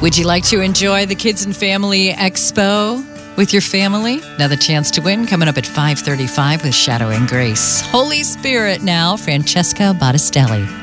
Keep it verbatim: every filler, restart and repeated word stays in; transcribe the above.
Would you like to enjoy the Kids and Family Expo with your family? Another chance to win coming up at five thirty-five with Shadow and Grace. Holy Spirit now, Francesca Battistelli.